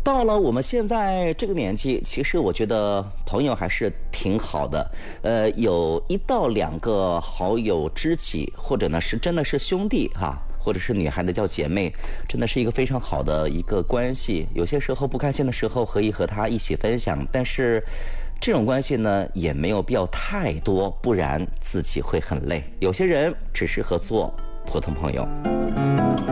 到了我们现在这个年纪，其实我觉得朋友还是挺好的。有1到2个好友知己，或者呢是真的是兄弟哈，或者是女孩子叫姐妹，真的是一个非常好的一个关系。有些时候不开心的时候可以和她一起分享，但是这种关系呢也没有必要太多，不然自己会很累。有些人只适合做普通朋友。